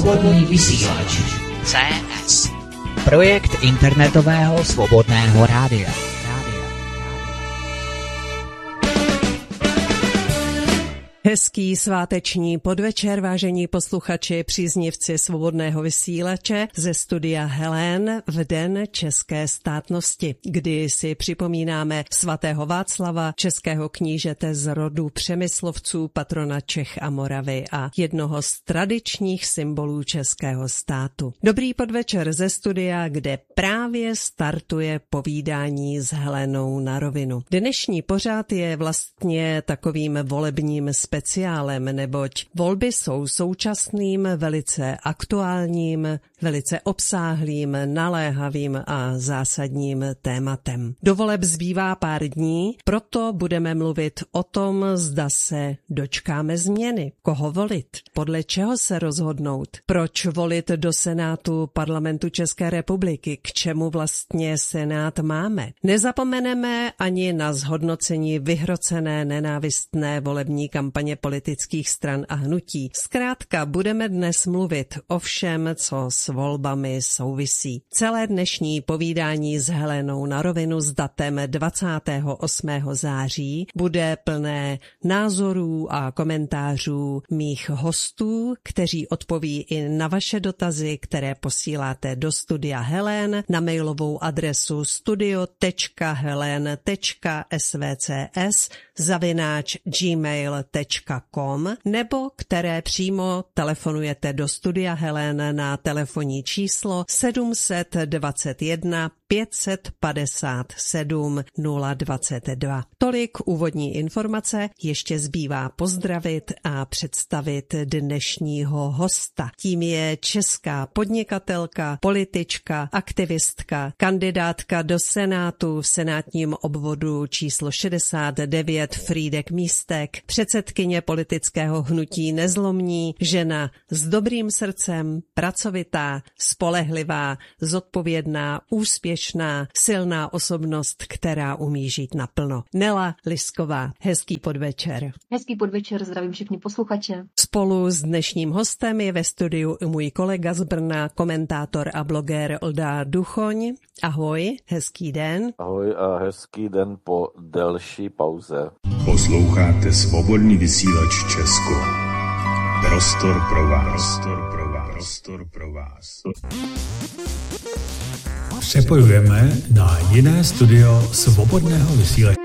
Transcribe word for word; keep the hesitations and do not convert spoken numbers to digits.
Svobodný vysílač C S. Projekt internetového svobodného rádia. Hezký sváteční podvečer, vážení posluchači, příznivci svobodného vysílače ze studia Helén v den české státnosti, kdy si připomínáme svatého Václava, českého knížete z rodu Přemyslovců, patrona Čech a Moravy a jednoho z tradičních symbolů českého státu. Dobrý podvečer ze studia, kde právě startuje povídání s Helénou na rovinu. Dnešní pořad je vlastně takovým volebním speciálem, neboť volby jsou současným, velice aktuálním, velice obsáhlým, naléhavým a zásadním tématem. Do voleb zbývá pár dní, proto budeme mluvit o tom, zda se dočkáme změny, koho volit, podle čeho se rozhodnout, proč volit do Senátu Parlamentu České republiky, k čemu vlastně Senát máme. Nezapomeneme ani na zhodnocení vyhrocené nenávistné volební kampaně politických stran a hnutí. Zkrátka budeme dnes mluvit o všem, co s volbami souvisí. Celé dnešní povídání s Helenou na rovinu s datem dvacátého osmého září bude plné názorů a komentářů mých hostů, kteří odpoví i na vaše dotazy, které posíláte do studia Helén na mailovou adresu studio tečka helén tečka svcs zavináč gmail tečka com nebo které přímo telefonujete do studia Helén na telefonní číslo sedm set dvacet jedna pět set padesát sedm nula dvacet dva. Tolik úvodní informace, ještě zbývá pozdravit a představit dnešního hosta. Tím je česká podnikatelka, politička, aktivistka, kandidátka do Senátu v senátním obvodu číslo šedesát devět Frýdek Místek, předsedkyně politického hnutí Nezlomní, žena s dobrým srdcem, pracovitá, spolehlivá, zodpovědná, úspěšná, silná osobnost, která umí žít naplno. Nela Lisková, hezký podvečer. Hezký podvečer, zdravím všechny posluchače. Spolu s dnešním hostem je ve studiu i můj kolega z Brna, komentátor a bloger Olda Duchoň. Ahoj, hezký den. Ahoj a hezký den po delší pauze. Posloucháte Svobodný vysílač Česko. Prostor pro vás. Prostor pro vás. Prostor pro vás. Přepojujeme na jiné studio Svobodného vysílače.